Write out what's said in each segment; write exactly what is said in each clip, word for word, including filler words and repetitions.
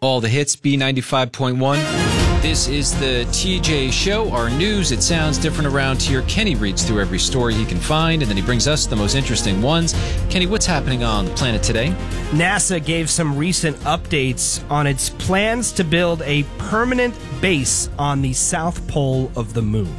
All the hits, B ninety-five point one. This is the T J Show, our news. It sounds different around here. Kenny reads through every story he can find, and then he brings us the most interesting ones. Kenny, what's happening on the planet today? NASA gave some recent updates on its plans to build a permanent base on the south pole of the moon.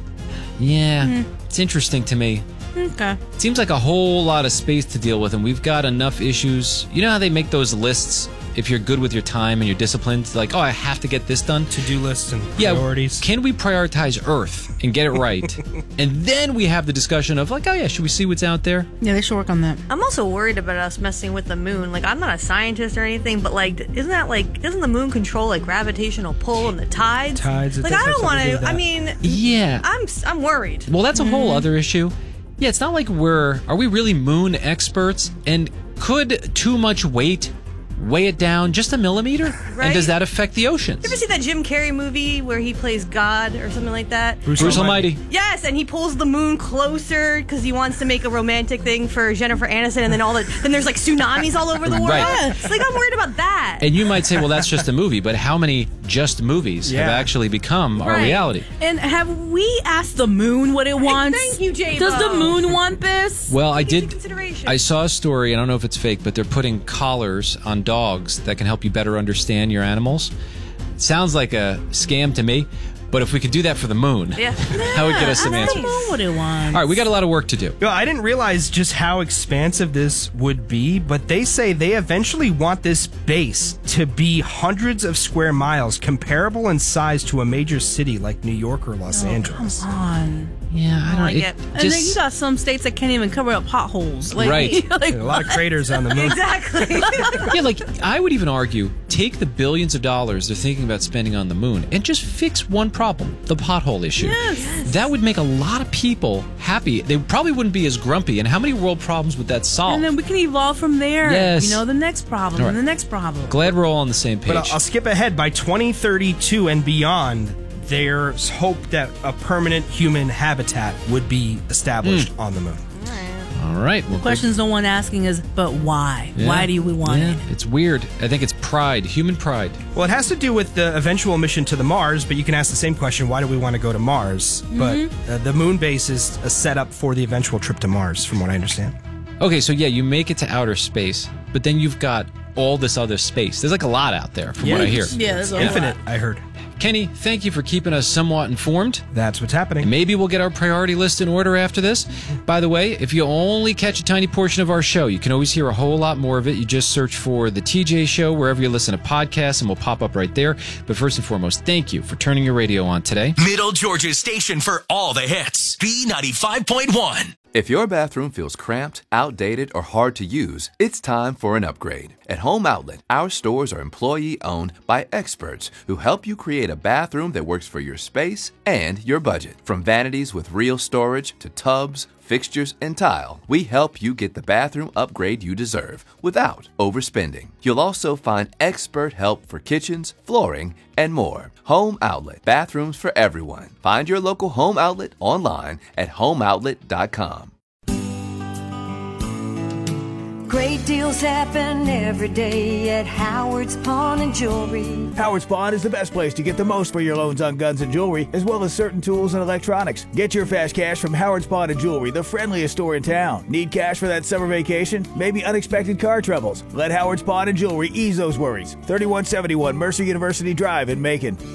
Yeah, mm-hmm. It's interesting to me. Okay. It seems like a whole lot of space to deal with, and we've got enough issues. You know how they make those lists? If you're good with your time and you're disciplined, like, oh, I have to get this done. To-do lists and yeah, priorities. Can we prioritize Earth and get it right? And then we have the discussion of, like, oh, yeah, should we see what's out there? Yeah, they should work on that. I'm also worried about us messing with the moon. Like, I'm not a scientist or anything, but, like, isn't that, like, doesn't the moon control, like, gravitational pull and the tides? Tides. Like, I don't want to, I mean, yeah. I'm, I'm worried. Well, that's a whole Mm-hmm. other issue. Yeah, it's not like we're, are we really moon experts? And could too much weight weigh it down just a millimeter? Right? And does that affect the oceans? You ever see that Jim Carrey movie where he plays God or something like that? Bruce, Bruce Almighty. Almighty. Yes, and he pulls the moon closer because he wants to make a romantic thing for Jennifer Aniston, and then all the then there's like tsunamis all over the world. Right. It's like I'm worried about that. And you might say, well, that's just a movie, but how many just movies Yeah. have actually become our Right. reality? And have we asked the moon what it wants? Thank you, J-Bo. Does the moon want this? Well, I Take into did. consideration. I saw a story, I don't know if it's fake, but they're putting collars on dogs that can help you better understand your animals. It sounds like a scam to me, but if we could do that for the moon, Yeah. that would get us some Ask the answers. moon what it wants. All right, we got a lot of work to do. Well, I didn't realize just how expansive this would be, but they say they eventually want this base to be hundreds of square miles, comparable in size to a major city like New York or Los Angeles. Come on. Yeah, I don't like it it. And then you got some states that can't even cover up potholes. Like, Right. like, A lot of craters on the moon. Exactly. Yeah, like, I would even argue, take the billions of dollars they're thinking about spending on the moon and just fix one problem, the pothole issue. Yes. That would make a lot of people happy. They probably wouldn't be as grumpy. And how many world problems would that solve? And then we can evolve from there. Yes. You know, the next problem All right. and the next problem. Glad we're all on the same page. But I'll, I'll skip ahead. By twenty thirty-two and beyond, there's hope that a permanent human habitat would be established Hmm. on the moon. all right. Well, Questions no one asking is, but why? yeah. Why do we want yeah, it? It's weird. I think it's pride, human pride. Well, it has to do with the eventual mission to the Mars, but you can ask the same question, why do we want to go to Mars? But uh, the moon base is a setup for the eventual trip to Mars, from what I understand. Okay, so yeah, you make it to outer space, but then you've got all this other space. There's like a lot out there, from what I hear. Yeah, there's a Infinite, lot. I heard. Kenny, thank you for keeping us somewhat informed. That's what's happening. And maybe we'll get our priority list in order after this. By the way, if you only catch a tiny portion of our show, you can always hear a whole lot more of it. You just search for The T J Show wherever you listen to podcasts, and we'll pop up right there. But first and foremost, thank you for turning your radio on today. Middle Georgia's station for all the hits. B ninety-five point one. If your bathroom feels cramped, outdated, or hard to use, it's time for an upgrade. At Home Outlet, our stores are employee-owned by experts who help you create a bathroom that works for your space and your budget. From vanities with real storage to tubs, fixtures, and tile, we help you get the bathroom upgrade you deserve without overspending. You'll also find expert help for kitchens, flooring, and more. Home Outlet, bathrooms for everyone. Find your local Home Outlet online at home outlet dot com. Great deals happen every day at Howard's Pawn and Jewelry. Howard's Pawn is the best place to get the most for your loans on guns and jewelry, as well as certain tools and electronics. Get your fast cash from Howard's Pawn and Jewelry, the friendliest store in town. Need cash for that summer vacation? Maybe unexpected car troubles? Let Howard's Pawn and Jewelry ease those worries. thirty-one seventy-one Mercer University Drive in Macon.